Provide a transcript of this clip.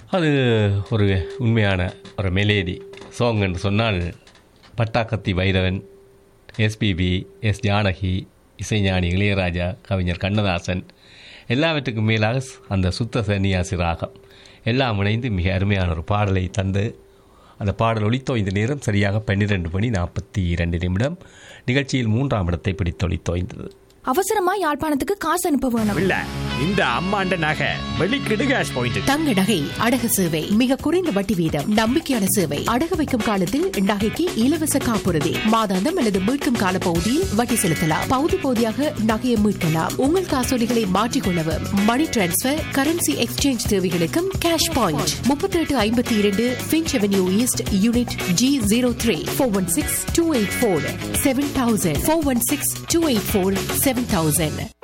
அது ஒரு உண்மையான ஒரு மெலேடி சாங் என்று சொன்னால் பட்டாக்கத்தி வைரவன், எஸ்பிபி, எஸ் ஜானகி, இசைஞானி இளையராஜா, கவிஞர் கண்ணதாசன், எல்லாவற்றுக்கும் மேலாக அந்த சுத்த சன்னியாசி ராகம் எல்லாம் இணைந்து மிக அருமையான ஒரு பாடலை தந்து அந்த பாடல் ஒலித்தோ இந்த நேரம் சரியாக 12:42 நிகழ்ச்சியில் 3ஆம் இடத்தை பிடித்தொழித்தோய்ந்தது. அவசரமா யாழ்ப்பாணத்துக்கு காசு அனுப்ப வேணும். இல்ல இந்த அம்மாண்ட நகை வெளிக்கிடு கேஷ் பாயிண்ட். தங்க நகை அடகு சேவை மிக குறைந்த வட்டி வீதம், நம்பிக்கையான சேவை. அடகு வைக்கும் காலத்தில் நகைக்கு இலவச காப்புறுதி, மாதாந்தம் அல்லது மீட்கும் கால பகுதியில் வட்டி செலுத்தலாம். பகுதி பகுதியாக நகையை மீட்கலாம். உங்கள் காசோலிகளை மாற்றிக்கொள்ளவும், மணி டிரான்ஸ்பர், கரன்சி எக்ஸ்சேஞ்ச் தேவைகளுக்கும் cash point. 3852 Finch Avenue East Unit G03 416-284-7000 416-284-7000.